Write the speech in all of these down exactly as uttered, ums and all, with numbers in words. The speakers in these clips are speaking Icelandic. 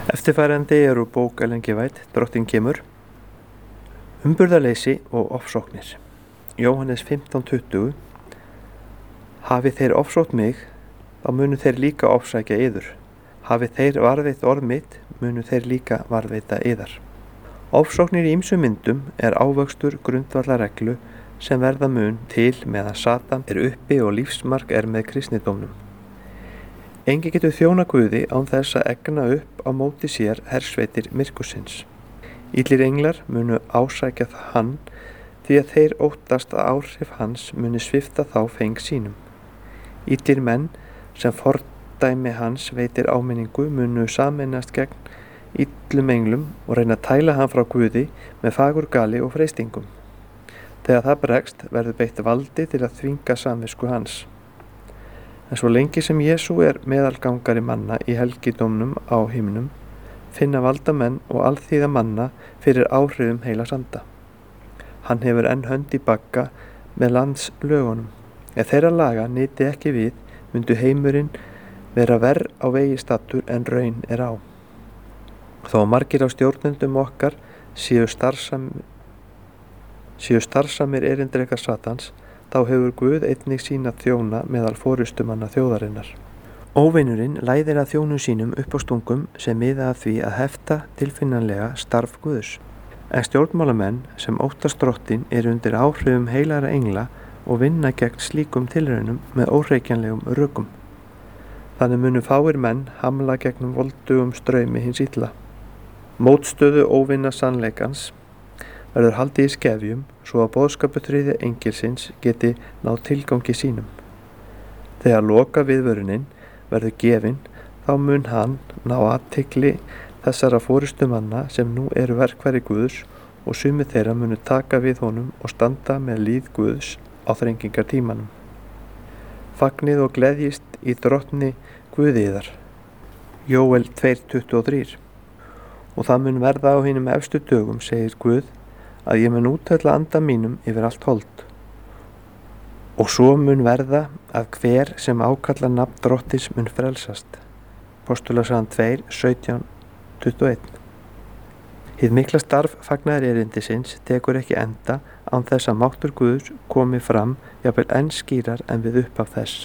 Eftirfarandi er úr bók Ellen G. White, Drottinn kemur. Umburðarleysi og ofsóknir. Jóhannes fimmtán tuttugu. Hafi þeir ofsótt mig, þá munu þeir líka ofsækja yður. Hafi þeir varðveitt orð mitt, munu þeir líka varðveita yðar. Ofsóknir í ýmsum myndum er ávöxtur grundvallarreglu sem verða mun til meðan Satan er uppi og lífsmark er með kristnidómnum. Enginn getur þjóna Guði án þess að egna upp á móti sér hersveitir myrkursins. Illir englar munu ásækja hann því að þeir óttast að áhrif hans muni svifta þá feng sínum. Illir menn sem fordæmi hans veitir áminningu munu sameinast gegn illum englum og reyna að tæla hann frá Guði með fagurgali og freistingum. Þegar það bregst verður beitt valdi til að þvinga samvisku hans. En svo lengi sem Jesú er meðalgangari manna í helgidómnum á himnum, finna valdamenn og alþýða manna fyrir áhrifum heilags anda. Hann hefur enn hönd í bagga með landslögunum. Ef þeirra laga nyti ekki við, myndu heimurinn vera verr á vegi staddur en raun er á. Þó margir á stjórnendum okkar séu starfsamir, séu starfsamir erindreka Satans, þá hefur Guð einnig sína þjóna meðal forystumanna þjóðarinnar. Óvinurinn læðir að þjónum sínum upp á stungum sem miða að því að hefta tilfinnanlega starf Guðs. En stjórnmálamenn sem óttast Drottinn eru undir áhrifum heilagra engla og vinna gegn slíkum tilraunum með óhreykjanlegum rökum. Þannig munu fáir menn hamla gegnum voldugum straumi hins illa. Mótstöðu óvinna sannleikans verður haldið í skefjum svo að boðskapur þriðja engilsins geti náð tilgangi sínum. Þegar loka viðvörunin verður gefin, þá mun hann ná athygli þessara forystumanna sem nú eru verkfæri Guðs og sumir þeirra munu taka við honum og standa með líð Guðs á þrengingartímanum. Fagnið og gleðjist í drottni Guði yðar. Jóel tvö tuttugu og þrjú. Og það mun verða á hinum efstu dögum, segir Guð, að ég mun úthella anda mínum yfir allt hold. Og svo mun verða að hver sem ákallar nafn Drottins mun frelsast. Postulasagan tvö sautján tuttugu og eitt. Hið mikla starf fagnaðarerindisins tekur ekki enda án þess að máttur Guðs komi fram jafnvel enn skýrar en við upphaf þess.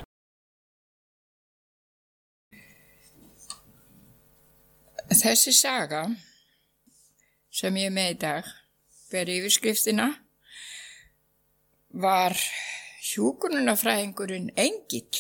Þessi saga sem ég er með í dag ber yfirskriftina var hjúkrunarfræðingurinn Engill.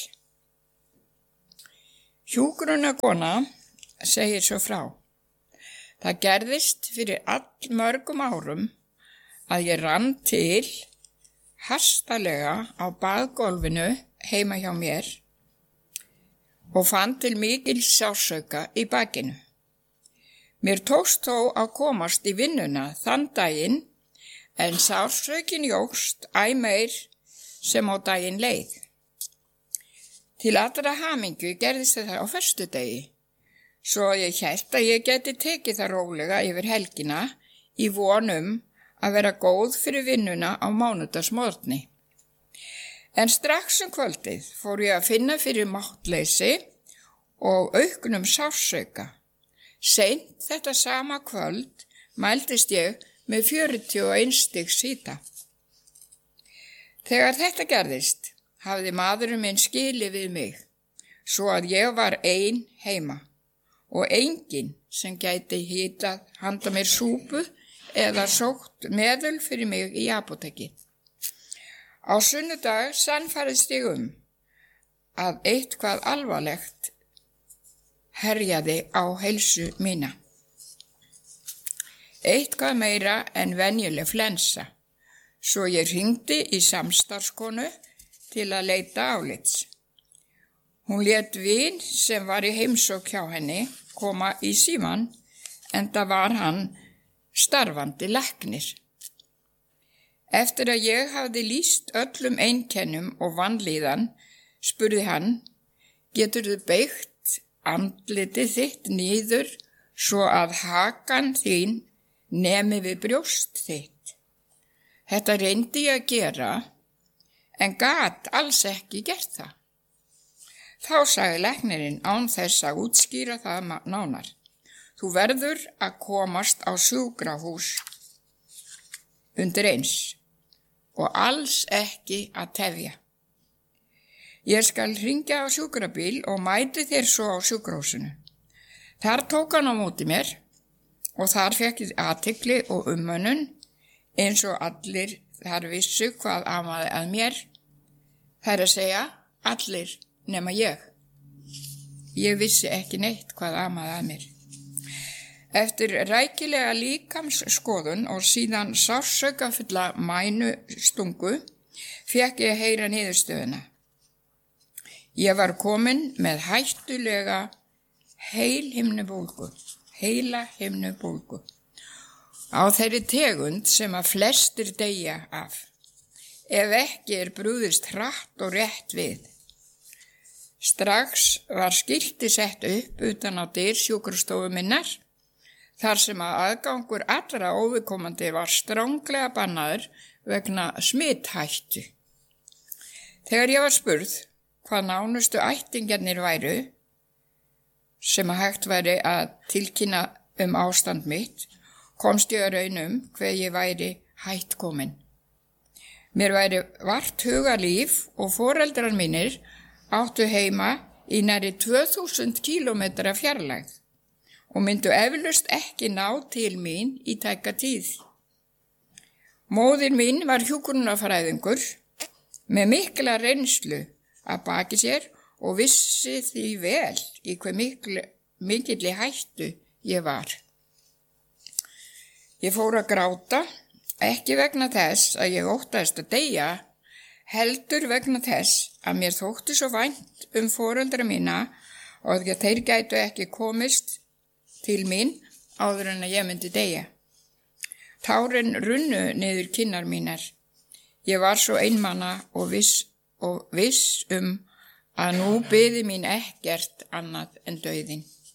Hjúkrunarkona segir svo frá. Það gerðist fyrir allmörgum árum að ég rann til hastalega á baðgólfinu heima hjá mér og fann til mikil sársauka í bakinu. Mér tókst þó að komast í vinnuna þann daginn en sársaukin jókst æ meir sem á daginn leið. Til allra hamingju gerðist þetta á föstudegi, svo ég hélt að ég geti tekið það rólega yfir helgina í von um að vera góð fyrir vinnuna á mánudagsmorgni. En strax um kvöldið fór ég að finna fyrir máttleysi og auknum sársauka. Seint þetta sama kvöld mældist ég með fjörutíu og eins stigs hita. Þegar þetta gerðist, hafði maðurinn minn skilið við mig, svo að ég var ein heima og enginn sem gæti hitað handa mér súpu eða sótt meðul fyrir mig í apóteki. Á sunnudag sannfærðist ég um að eitthvað alvarlegt herjaði á heilsu mína. Eitthvað meira en venjuleg flensa, svo ég hringdi í samstarfskonu til að leita álits. Hún lét vin sem var í heimsókn hjá henni koma í símann, enda var hann starfandi læknir. Eftir að ég hafði lýst öllum einkennum og vanlíðan, spurði hann, geturðu beygt andlitið þitt niður svo að hakan þín nemi við brjóst þitt. Þetta reyndi ég að gera, en gat alls ekki gert það. Þá sagði læknirinn án þess að útskýra það nánar. Þú verður að komast á sjúkrahús undir eins og alls ekki að tefja. Ég skal hringja á sjúkrabíl og mæti þér svo á sjúkrahúsinu. Þar tók hann á móti mér og þar fékk ég athygli og umönnun eins og allir þar vissu hvað amaði að mér. Það er að segja allir nema ég. Ég vissi ekki neitt hvað amaði að mér. Eftir rækilega líkamsskoðun og síðan sársaukafulla mænu stungu fékk ég heyra niðurstöðuna. Ég var komin með hættulega heilhimnubólgu, heila himnubólgu, á þeirri tegund sem að flestir deyja af, ef ekki er brugðist hratt og rétt við. Strax var skilti sett upp utan á dyr sjúkrastofu minnar, þar sem að aðgangur allra óviðkomandi var stranglega bannaður vegna smithættu. Þegar ég var spurð hvað nánustu ættingjarnir væru, sem að hægt væri að tilkynna um ástand mitt, komst ég að raunum hver ég væri hætt komin. Mér væri vart hugarlíf og foreldrar mínir áttu heima í nærri tvö þúsund kílómetra fjarlægð og myndu eflaust ekki ná til mín í tæka tíð. Móðir mín var hjúkrunarfræðingur með mikla reynslu að baki sér og vissi því vel í hve mikil, mikilli hættu ég var. Ég fór að gráta, ekki vegna þess að ég óttaðist að deyja, heldur vegna þess að mér þótti svo vænt um foreldra mína og að þeir gætu ekki komist til mín áður en að ég myndi deyja. Tárin runnu niður kinnar mínar. Ég var svo einmana og viss og viss um að nú biði mín ekkert annað en dauðinn.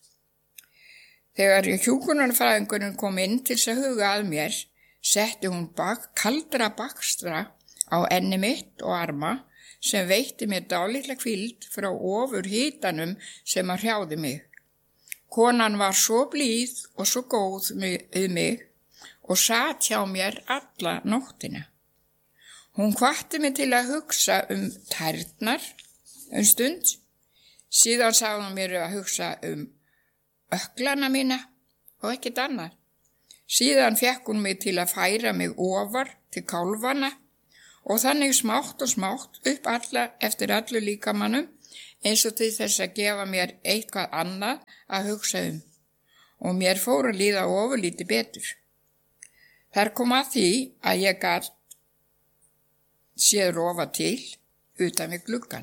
Þegar hjúkrunarfræðingurinn kom inn til þess að huga að mér, setti hún bak, kaldra bakstra á enni mitt og arma sem veitti mér dálitla hvíld frá ofur hitanum sem að hrjáði mig. Konan var svo blíð og svo góð við mig og sat hjá mér alla nóttina. Hún hvatti mig til að hugsa um tærnar um stund, síðan sagði hún mér að hugsa um ökklana mína og ekkert annað. Síðan fekk hún mig til að færa mig ofar til kálfana og þannig smátt og smátt upp alla eftir allu líkamannum eins og til þess að gefa mér eitthvað annað að hugsa um og mér fór að líða ofurlítið betur. Þar kom að því að ég gat séð rofa til utan við gluggann.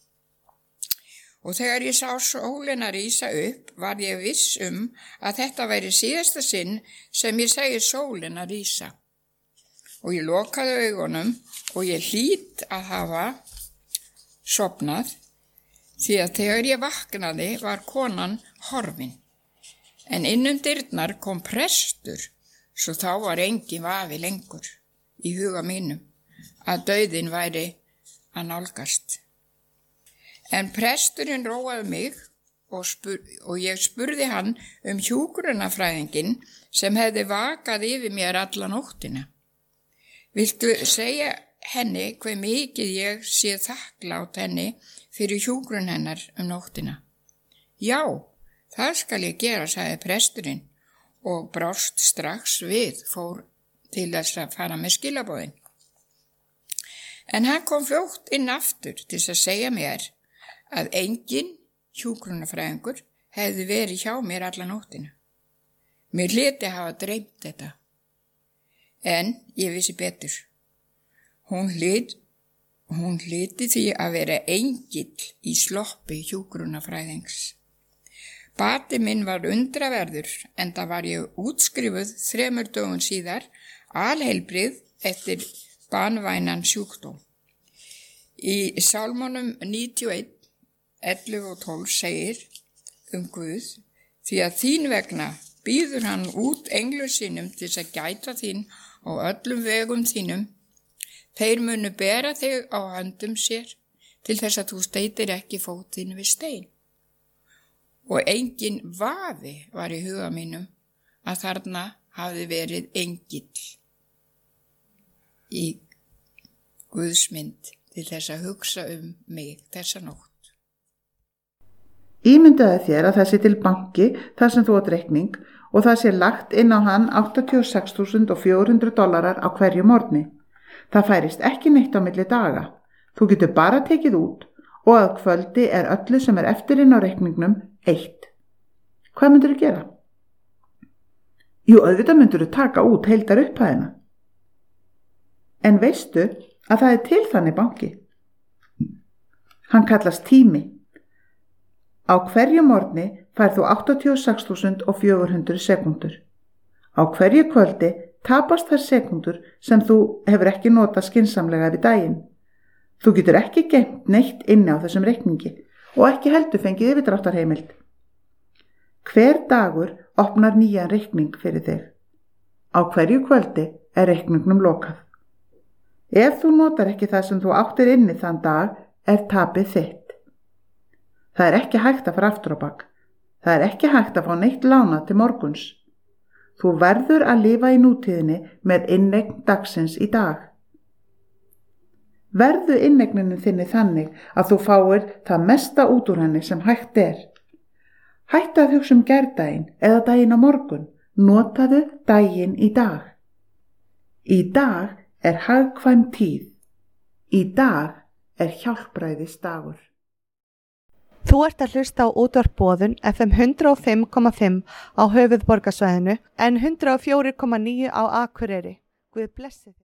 Og þegar ég sá sólina rísa upp var ég viss um að þetta væri síðasta sinn sem ég segi sólina rísa. Og ég lokaði augunum og ég hlýt að hafa sofnað því að þegar ég vaknaði var konan horfin. En innum dyrnar kom prestur, svo þá var engin vafi lengur í huga mínum að dauðinn væri að nálgast. En presturinn róaði mig og, spur, og ég spurði hann um hjúkrunarfræðinginn sem hefði vakað yfir mér alla nóttina. Viltu segja henni hve mikið ég sé þakklátt henni fyrir hjúkrun hennar um nóttina? Já, það skal ég gera, sagði presturinn og brást strax við, fór til þess að fara með skilaboðin. En hann kom fljótt inn aftur til að segja mér að engin hjúkrunarfræðingur hefði verið hjá mér alla nóttina. Mér hlyti hafa dreymt þetta. En ég vissi betur. Hún hlyti, hún hlyti því að vera engill í sloppi hjúkrunarfræðings. Bati minn var undraverður, enda var ég útskrifuð þremur dögum síðar, alheilbrigð eftir banvænan sjúkdóm. Í Sálmónum níutíu og eitt, ellefu og tólf segir um Guð, því að þín vegna býður hann út englu sínum til þess að gæta þín á öllum vegum þínum. Þeir munu bera þig á höndum sér til þess að þú steytir ekki fót þín við stein. og engin vafi var í huga mínum að þarna hafði verið engill í Guðsmynd til þess að hugsa um mig þessa nótt. Ímyndaðu þér að það sé til banki þar sem þú átt reikning og það sé lagt inn á hann áttatíu og sex þúsund fjögur hundruð dollarar á hverju morgni. Það færist ekki neitt á milli daga. Þú getur bara tekið út og að kvöldi er öllu sem er eftir inn á reikningnum eitt. Hvað myndirðu gera? Jú, auðvitað myndirðu taka út heildar upphæðina. En veistu að það er til þannig banki? Hann kallast tími. Á hverju morgni færð þú áttatíu og sex þúsund fjögur hundruð sekúndur. Á hverju kvöldi tapast þær sekúndur sem þú hefur ekki notað skynsamlega við daginn. Þú getur ekki geymt neitt inni á þessum reikningi og ekki heldur fengið yfirdráttarheimild. Hver dagur opnar nýjan reikning fyrir þig. Á hverju kvöldi er reikningnum lokað. Ef þú notar ekki það sem þú áttir inni þann dag er tapið þitt. Það er ekki hægt að fara aftur á bak. Það er ekki hægt að fá neitt lánað til morguns. Þú verður að lifa í nútíðinni með inneign dagsins í dag. Verðu inneigninni þinni þannig að þú fáir það mesta út úr henni sem hægt er. Hættu að hugsa um gærdaginn eða daginn á morgun. Notaðu daginn í dag. Í dag er hagkvæm tíð. Í dag er hjálpræðis dagur. Þú ert að hlusta á útvarp Boðun F M hundrað og fimm komma fimm á höfuðborgarsvæðinu en hundrað og fjögur komma níu á Akureyri. Guð blessi þig.